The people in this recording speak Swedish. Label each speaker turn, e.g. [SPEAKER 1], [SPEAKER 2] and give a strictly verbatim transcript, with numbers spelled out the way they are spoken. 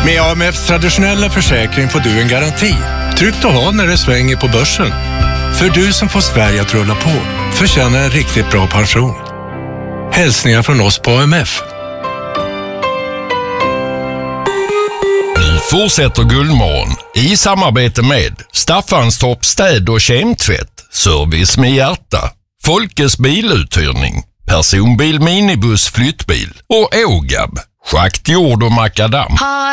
[SPEAKER 1] Med A M F:s traditionella försäkring får du en garanti. Tryggt att ha när det svänger på börsen. För du som får Sverige att rulla på förtjänar en riktigt bra pension. Hälsningar från oss på A M F.
[SPEAKER 2] Nu fortsätter Guldmorgon i samarbete med Staffanstorp städ- och kemtvätt, service med hjärta, Folkes biluthyrning, personbil, minibuss, flyttbil och Ågab, schakt, jord och makadam.